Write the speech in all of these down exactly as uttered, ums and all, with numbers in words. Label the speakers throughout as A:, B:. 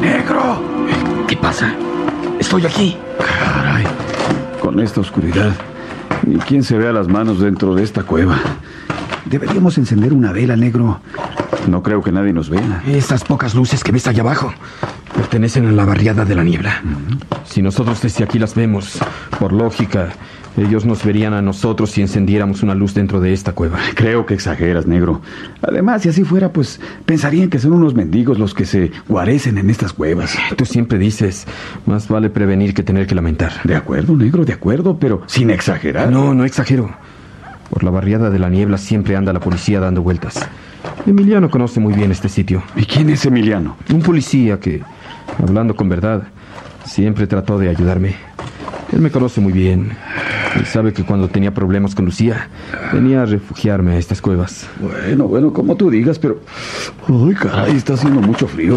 A: ¡Negro!
B: ¿Qué pasa? Estoy aquí.
A: Caray, con esta oscuridad, ni quién se vea las manos dentro de esta cueva. Deberíamos encender una vela, negro. No creo que nadie nos vea.
B: Esas pocas luces que ves allá abajo pertenecen a la barriada de la niebla. Uh-huh. Si nosotros desde aquí las vemos, por lógica, ellos nos verían a nosotros si encendiéramos una luz dentro de esta cueva.
A: Creo que exageras, negro. Además, si así fuera, pues pensarían que son unos mendigos los que se guarecen en estas cuevas.
B: Tú siempre dices, más vale prevenir que tener que lamentar.
A: De acuerdo, negro, de acuerdo, pero sin exagerar.
B: No, no exagero. Por la barriada de la niebla siempre anda la policía dando vueltas. Emiliano conoce muy bien este sitio.
A: ¿Y quién es Emiliano?
B: Un policía que, hablando con verdad, siempre trató de ayudarme. Él me conoce muy bien. Él sabe que cuando tenía problemas con Lucía, venía a refugiarme a estas cuevas.
A: Bueno, bueno, como tú digas, pero... Uy, caray, está haciendo mucho frío.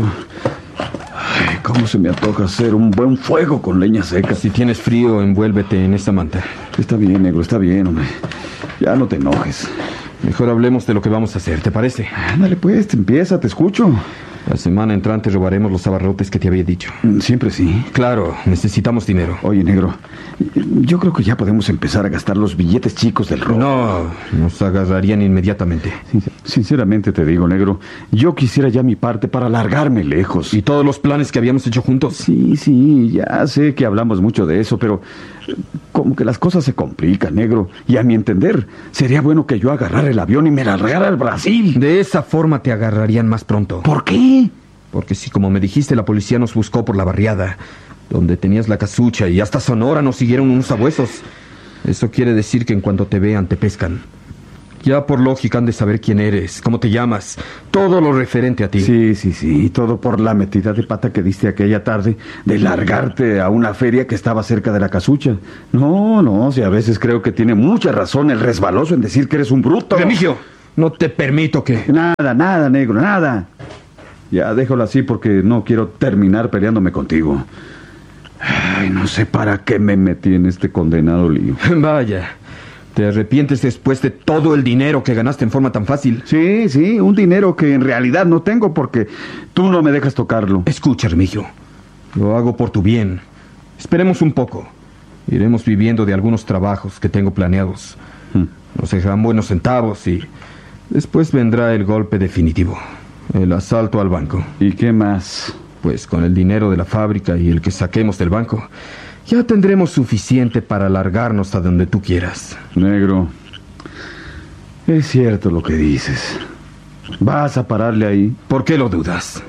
A: Ay, cómo se me antoja hacer un buen fuego con leña seca.
B: Si tienes frío, envuélvete en esta manta.
A: Está bien, negro, está bien, hombre. Ya no te enojes.
B: Mejor hablemos de lo que vamos a hacer, ¿te parece?
A: Ándale, pues, empieza, te escucho.
B: La semana entrante robaremos los abarrotes que te había dicho.
A: Siempre sí.
B: Claro, necesitamos dinero.
A: Oye, negro, yo creo que ya podemos empezar a gastar los billetes chicos del robo.
B: No, nos agarrarían inmediatamente.
A: Sinceramente te digo, negro, yo quisiera ya mi parte para largarme lejos.
B: ¿Y todos los planes que habíamos hecho juntos?
A: Sí, sí, ya sé que hablamos mucho de eso, pero como que las cosas se complican, negro. Y a mi entender, sería bueno que yo agarrara el avión y me largara al Brasil.
B: De esa forma te agarrarían más pronto.
A: ¿Por qué?
B: Porque si, como me dijiste, la policía nos buscó por la barriada, donde tenías la casucha, y hasta Sonora nos siguieron unos sabuesos, eso quiere decir que en cuanto te vean, te pescan. Ya por lógica han de saber quién eres, cómo te llamas, todo lo referente a ti.
A: Sí, sí, sí, todo por la metida de pata que diste aquella tarde de largarte a una feria que estaba cerca de la casucha. No, no, si a veces creo que tiene mucha razón el resbaloso en decir que eres un bruto.
B: Remigio, no te permito que...
A: Nada, nada, negro, nada. Ya déjalo así porque no quiero terminar peleándome contigo. Ay, no sé para qué me metí en este condenado lío.
B: Vaya, ¿te arrepientes después de todo el dinero que ganaste en forma tan fácil?
A: Sí, sí, un dinero que en realidad no tengo porque tú no me dejas tocarlo.
B: Escucha, Remigio, lo hago por tu bien. Esperemos un poco. Iremos viviendo de algunos trabajos que tengo planeados. Hmm. Nos dejarán buenos centavos y después vendrá el golpe definitivo. El asalto al banco.
A: ¿Y qué más?
B: Pues con el dinero de la fábrica y el que saquemos del banco, ya tendremos suficiente para largarnos a donde tú quieras.
A: Negro, es cierto lo que dices. ¿Vas a pararle ahí?
B: ¿Por qué lo dudas?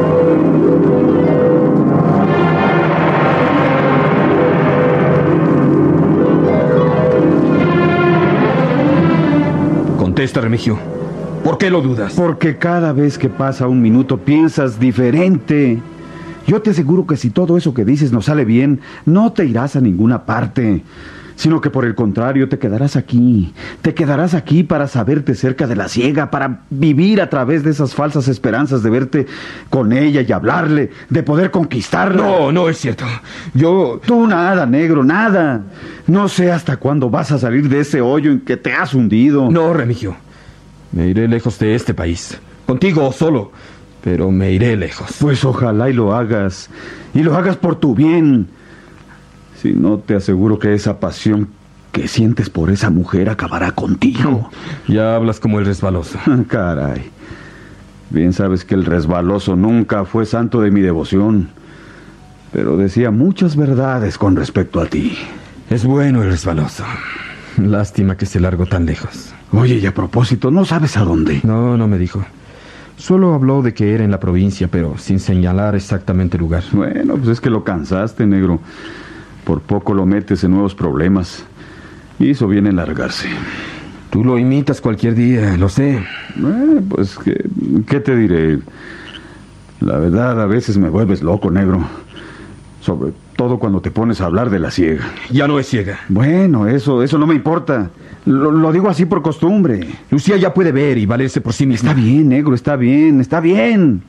B: Contesta, Remigio. ¿Por qué lo dudas?
A: Porque cada vez que pasa un minuto piensas diferente. Yo te aseguro que si todo eso que dices no sale bien, no te irás a ninguna parte, sino que por el contrario te quedarás aquí. Te quedarás aquí para saberte cerca de la ciega, para vivir a través de esas falsas esperanzas de verte con ella y hablarle, de poder conquistarla.
B: No, no es cierto. Yo...
A: Tú nada, negro, nada. No sé hasta cuándo vas a salir de ese hoyo en que te has hundido.
B: No, Remigio. Me iré lejos de este país. Contigo o solo, pero me iré lejos.
A: Pues ojalá y lo hagas. Y lo hagas por tu bien. Si no, te aseguro que esa pasión que sientes por esa mujer acabará contigo.
B: Ya hablas como el resbaloso.
A: Caray. Bien sabes que el resbaloso nunca fue santo de mi devoción, pero decía muchas verdades con respecto a ti.
B: Es bueno el resbaloso. Lástima que se largó tan lejos.
A: Oye, y a propósito, ¿no sabes a dónde?
B: No, no me dijo. Solo habló de que era en la provincia, pero sin señalar exactamente el lugar.
A: Bueno, pues es que lo cansaste, negro. Por poco lo metes en nuevos problemas. Hizo bien en largarse.
B: Tú lo imitas cualquier día, lo sé.
A: Eh, pues, ¿qué, ¿qué te diré? La verdad, a veces me vuelves loco, negro. Sobre todo cuando te pones a hablar de la ciega.
B: Ya no es ciega.
A: Bueno, eso, eso no me importa. Lo, lo digo así por costumbre.
B: Lucía ya puede ver y valerse por sí misma.
A: Está bien, negro, está bien, está bien.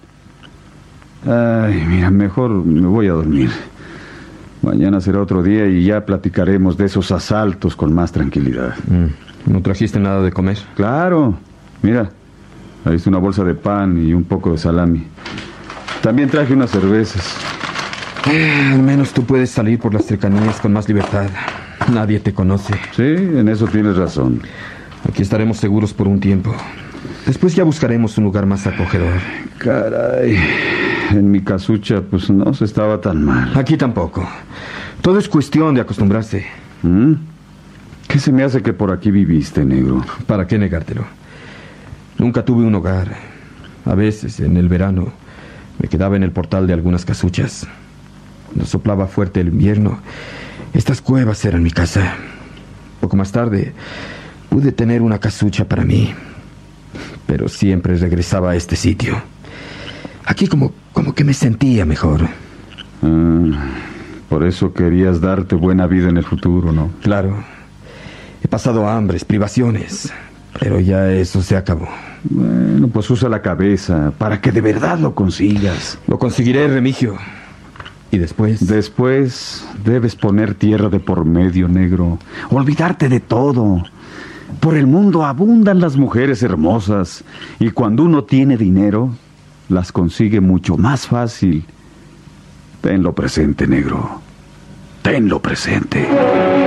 A: Ay, mira, mejor me voy a dormir. Mañana será otro día y ya platicaremos de esos asaltos con más tranquilidad.
B: Mm, ¿no trajiste nada de comer?
A: Claro. Mira, ahí está una bolsa de pan y un poco de salami. También traje unas cervezas.
B: Eh, al menos tú puedes salir por las cercanías con más libertad. Nadie te conoce.
A: Sí, en eso tienes razón.
B: Aquí estaremos seguros por un tiempo. Después ya buscaremos un lugar más acogedor.
A: Caray, en mi casucha pues no se estaba tan mal.
B: Aquí tampoco. Todo es cuestión de acostumbrarse.
A: ¿Mm? ¿Qué se me hace que por aquí viviste, negro?
B: ¿Para qué negártelo? Nunca tuve un hogar. A veces, en el verano, me quedaba en el portal de algunas casuchas. Cuando soplaba fuerte el invierno, estas cuevas eran mi casa. Poco más tarde, pude tener una casucha para mí. Pero siempre regresaba a este sitio. Aquí como, como que me sentía mejor.
A: Ah, por eso querías darte buena vida en el futuro, ¿no?
B: Claro. He pasado hambres, privaciones, pero ya eso se acabó.
A: Bueno, pues usa la cabeza para que de verdad lo consigas.
B: Lo conseguiré, Remigio. Y después...
A: Después debes poner tierra de por medio, negro. Olvidarte de todo. Por el mundo abundan las mujeres hermosas. Y cuando uno tiene dinero, las consigue mucho más fácil. Tenlo presente, negro. Tenlo presente.